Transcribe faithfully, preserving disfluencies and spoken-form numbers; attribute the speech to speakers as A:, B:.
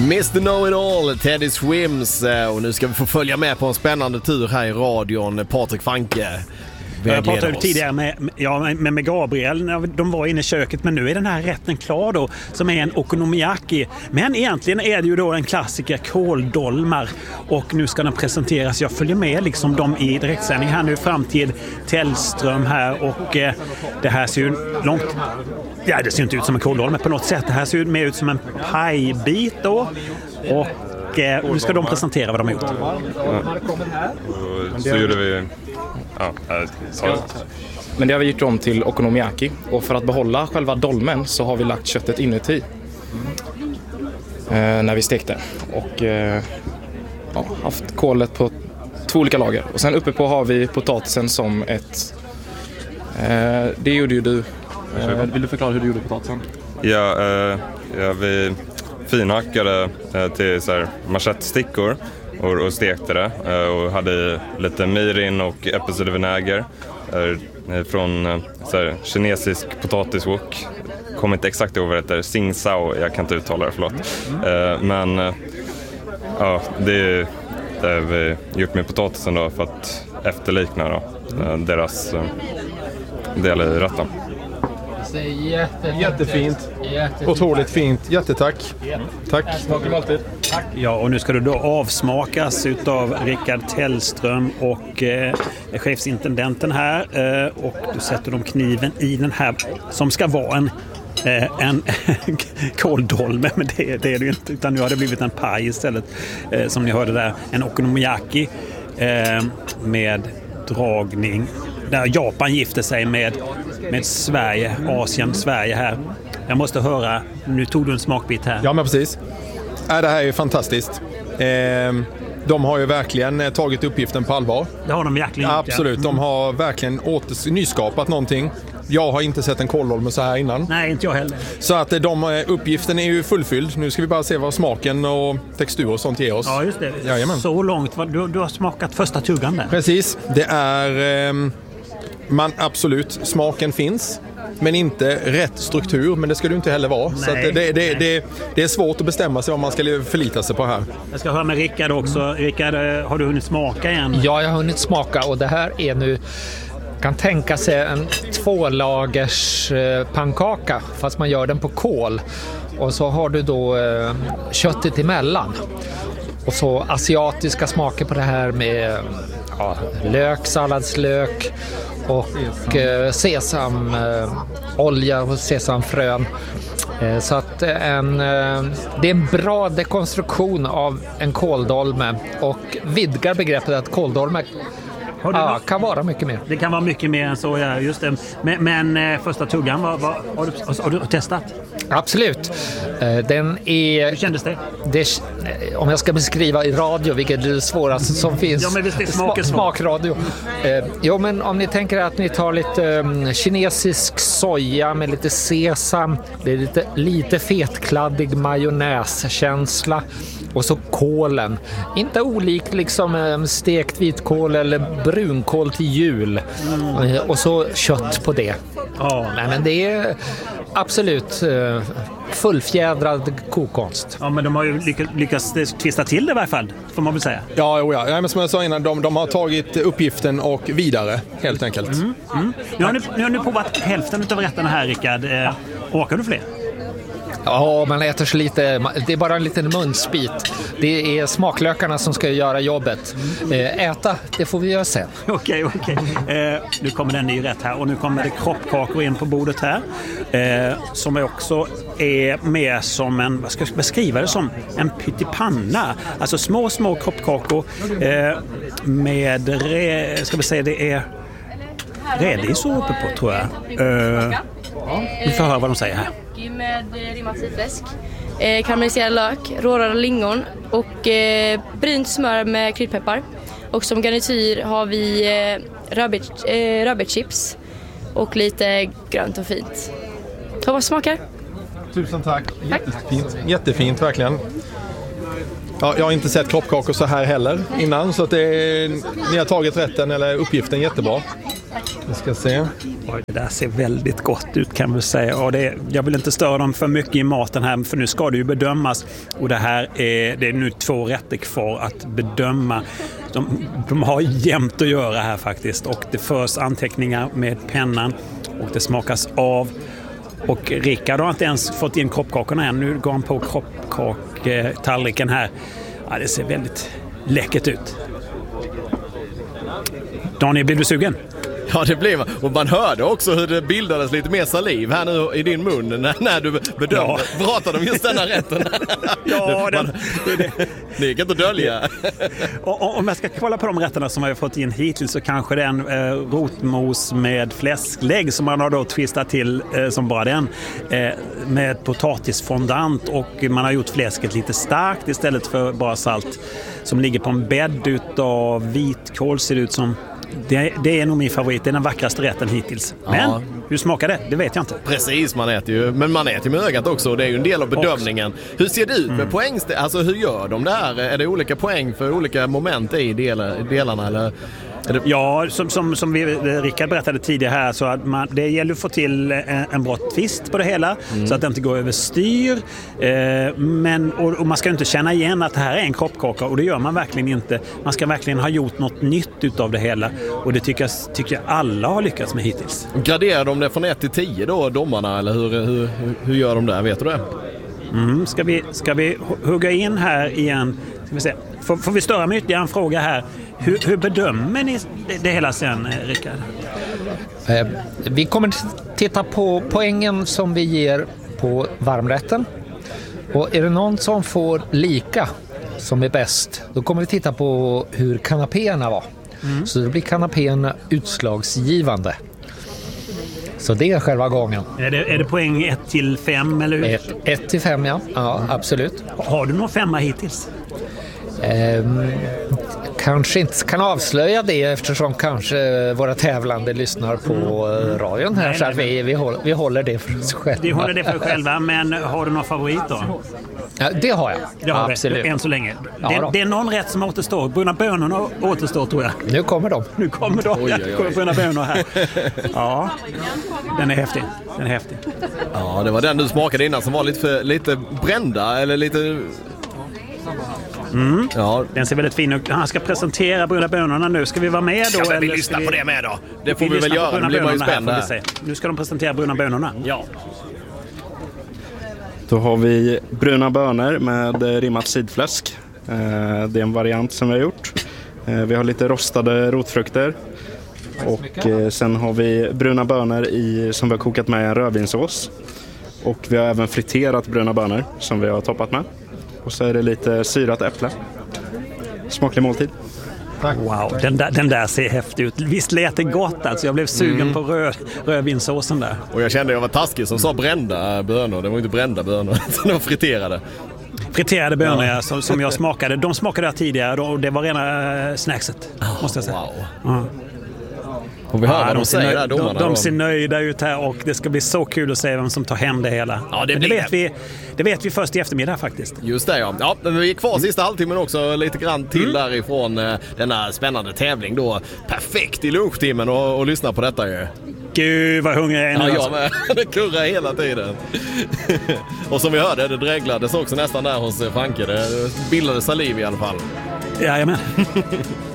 A: mister Know-It-All, Teddy Swims, och nu ska vi få följa med på en spännande tur här i radion. Patrik Franke.
B: Jag pratade tidigare med, ja, med, med Gabriel när de var inne i köket, men nu är den här rätten klar då, som är en okonomiyaki. Men egentligen är det ju då en klassiker, kåldolmar, och nu ska den presenteras. Jag följer med liksom dem i direktsändning här nu fram till Tellström här, och eh, det här ser ju långt, ja, det ser inte ut som en kåldolme på något sätt. Det här ser ju mer ut som en pajbit då, och och nu ska de presentera vad de har gjort.
C: Ja. Så gjorde vi... Ja, jag
D: Men det har vi gjort om till okonomiyaki. Och för att behålla själva dolmen så har vi lagt köttet inuti. Eh, när vi stekte. Och eh, ja, haft kolet på två olika lager. Och sen uppe på har vi potatisen som ett... Eh, det gjorde ju du. Eh, vill du förklara hur du gjorde potatisen?
C: Ja, eh, ja vi... finhackade eh, till så här manschettstickor och, och stekte det eh, och hade lite mirin och äppelcidervinäger eh, från eh, så här, kinesisk potatiswok. Kommer inte exakt ihåg vad det heter, Sing Sao, jag kan inte uttala det, förlåt. Eh, men eh, ja, det är det vi gjort med potatisen då, för att efterlikna då, eh, deras eh, del i rätten.
E: Jättefint. Jättefint. Jättefint. Otroligt fint. Jättetack. Tack.
B: Smakar alltid. Tack. Ja, och nu ska det då avsmakas utav Rickard Tellström och eh, chefsintendenten här. Eh, och då sätter de kniven i den här som ska vara en eh, en kåldolme, men det, det är det ju inte, utan nu har det blivit en paj istället, eh, som ni hörde där, en okonomiyaki eh, med dragning. Där Japan gifte sig med, med Sverige, Asien, Sverige här. Jag måste höra, nu tog du en smakbit här.
E: Ja, men precis. Äh, det här är ju fantastiskt. Eh, de har ju verkligen tagit uppgiften på allvar.
B: Det har de verkligen
E: ja,
B: gjort.
E: Absolut,
B: Ja.
E: de har verkligen åter, nyskapat någonting. Jag har inte sett en kåldolme så här innan.
B: Nej, inte jag heller.
E: Så att de, uppgiften är ju fullfylld. Nu ska vi bara se vad smaken och textur och sånt ger oss.
B: Ja, just det.
E: Jajamän.
B: Så långt. Du, du har smakat första tuggan där.
E: Precis. Det är... Eh, man, absolut, smaken finns. Men inte rätt struktur, men det ska det inte heller vara. Nej, så att det, det, det, det, det är svårt att bestämma sig vad man ska förlita sig på här.
B: Jag ska höra med Rickard också. Rickard, har du hunnit smaka igen?
F: Ja, jag har hunnit smaka, och det här är nu... kan tänka sig en tvålagers pannkaka, fast man gör den på kol. Och så har du då eh, köttet emellan. Och så asiatiska smaker på det här med ja, lök, salladslök och eh, sesamolja eh, och sesamfrön. Eh, så att en, eh, det är en bra dekonstruktion av en kåldolme och vidgar begreppet att kåldolme ja, kan vara mycket mer.
B: Det kan vara mycket mer än så, ja, just det. Men, men eh, första tuggan, vad, vad, har, du, har du testat?
F: Absolut. Eh, den är...
B: Hur kändes det?
F: det? Om jag ska beskriva i radio, vilket är det svåraste som finns.
B: Ja, men visst är smaken
F: Sma- smakradio. Eh, jo, men om ni tänker att ni tar lite um, kinesisk soja med lite sesam, det är lite, lite fetkladdig majonnäskänsla. Och så kålen. Inte olikt liksom um, stekt vitkål eller brunkål till jul. Mm. Och så kött på det.
B: Ja.
F: Nej, men det är absolut uh, fullfjädrad kokkonst.
B: Ja, men de har ju lyckats, lyckats twista till det i varje fall, får man väl säga.
E: Ja, jo, ja. ja men som jag sa innan, de, de har tagit uppgiften och vidare, helt enkelt.
B: Mm. Mm. Nu har ni, nu har ni provat hälften av rätterna här, Rickard. Eh, åker du fler?
F: Ja, man äter så lite. Det är bara en liten munsbit. Det är smaklökarna som ska göra jobbet. Äta, det får vi göra sen.
B: Okej, okej. Eh, nu kommer den ny rätt här. Och nu kommer det kroppkakor in på bordet här. Eh, som också är med som en, vad ska jag beskriva det som? En pyttipanna. Alltså små, små kroppkakor. Eh, med, re, ska vi säga, det är rädis uppe på, tror jag. Eh, vi får höra vad de säger här.
G: Med rimmat fläsk, eh, karamelliserad lök, rårörda lingon och eh, brynt smör med kryddpeppar. Och som garnityr har vi eh, rödbet, eh, rödbetschips och lite grönt och fint. Hoppas smakar.
E: Tusen tack. Jättefint, jättefint verkligen. Ja, jag har inte sett kroppkakor så här heller innan, så att det är, ni har tagit rätten eller uppgiften jättebra. Vi ska se.
B: Oj, det där ser väldigt gott ut kan man säga. Och det, jag vill inte störa dem för mycket i maten här, för nu ska det ju bedömas. Och det här är, det är nu två rätter kvar att bedöma. De, de har jämnt att göra här faktiskt. Och det förs anteckningar med pennan och det smakas av. Och Rickard har inte ens fått in kroppkakorna än. Nu går han på kroppkak-tallriken här. Ja, det ser väldigt läckert ut. Daniel, blir du sugen?
A: Ja, det blev man. Och man hörde också hur det bildades lite mer saliv här nu i din mun när, när du bedömde. Ja. Pratade om just denna rätten.
B: Ja,
A: det, man, det, det. det gick inte att dölja.
B: Och, och, om jag ska kolla på de rätterna som jag har fått in hittills, så kanske det är en eh, rotmos med fläsklägg som man har då twistat till eh, som bara den. Eh, med potatisfondant, och man har gjort fläsket lite starkt istället för bara salt, som ligger på en bädd utav vitkål, ser det ut som. Det, det är nog min favorit, det är den vackraste rätten hittills. Men ja. Hur smakar det? Det vet jag inte.
A: Precis, man äter ju, men man äter med ögat också, och det är ju en del av bedömningen. Också. Hur ser det ut med mm. poäng? Alltså hur gör de det här? Är det olika poäng för olika moment i del, delarna eller?
B: Ja, som, som, som vi, Rickard berättade tidigare här, så att man, det gäller att få till en, en bra twist på det hela, mm. så att det inte går över styr. Eh, men, och, och man ska inte känna igen att det här är en kroppkaka, och det gör man verkligen inte. Man ska verkligen ha gjort något nytt utav det hela, och det tycker jag, tycker jag alla har lyckats med hittills.
A: Graderar de det från ett till tio då, domarna, eller hur, hur, hur gör de där, vet du det?
B: Mm, ska, vi, ska vi hugga in här igen? Ska vi se. Får, får vi störa med ytterligare en fråga här? Hur, hur bedömer ni det, det hela sen, Rickard?
F: Eh, vi kommer titta på poängen som vi ger på varmrätten. Och är det någon som får lika som är bäst, då kommer vi titta på hur kanapéerna var. Mm. Så det blir kanapéerna utslagsgivande. Så det är själva gången.
B: Är det, är det poäng ett till fem eller hur?
F: ett, ett till fem, ja. Ja, absolut.
B: Har du någon femma hittills?
F: Um, kanske inte kan avslöja det, eftersom kanske våra tävlande lyssnar på mm. radion här, nej, så att vi, vi, håller, vi håller det för oss själva.
B: Vi håller det för oss själva, men har du någon favorit då?
F: Ja, det har jag.
B: Det har
F: absolut.
B: Det, än så länge.
F: Ja,
B: det, det är någon rätt som återstår. Bruna bönorna återstår, tror jag.
F: Nu kommer de.
B: Nu kommer de.
A: Oj, oj, oj.
B: Kommer bruna bönor här. Ja, den är häftig. Den är häftig.
A: Ja, det var den du smakade innan som var lite, för, lite brända, eller lite...
B: Mm. Ja. Den ser väldigt fin ut. Han ska presentera bruna bönorna nu. Ska vi vara med då?
A: Ja,
B: eller
A: vi lyssna
B: vi...
A: på det med då. Det får vi,
B: vi
A: väl göra. Det blir man ju spänd här.
B: här. Nu ska de presentera bruna bönorna.
A: Ja.
H: Då har vi bruna bönor med rimmat sidfläsk. Det är en variant som vi har gjort. Vi har lite rostade rotfrukter. Och sen har vi bruna bönor i, som vi har kokat med i en rödvinssås. Och vi har även friterat bruna bönor som vi har toppat med. Och så är det lite syrat äpple. Smaklig måltid.
B: Tack. Wow, den där, den där ser häftig ut. Visst lät det gott alltså. Jag blev sugen mm. på röd, rödvinssåsen där.
A: Och jag kände att jag var taskig som sa brända bönor. Det var inte brända bönor, de var friterade.
B: Friterade bönor, ja. som, som jag smakade. De smakade jag tidigare och det var rena snackset, måste jag säga.
A: Wow.
B: Ja.
A: Och vi hör ja, vad de, de säger där, domarna.
B: De, de ser nöjda ut här, och det ska bli så kul att se vem som tar hem det hela.
A: Ja, det,
B: det, vet vi, det vet vi först i eftermiddag faktiskt.
A: Just det, ja. Ja, men vi är kvar sista halvtimmen också lite grann till mm. därifrån eh, denna spännande tävling då. Perfekt i lunchtimmen och, och lyssna på detta ju.
B: Gud vad hungrig jag är nu.
A: Ja, jag
B: alltså.
A: med. Det kurrar hela tiden. Och som vi hörde, det dreglades också nästan där hos Franke. Det bildade saliv i alla fall.
B: Jajamän.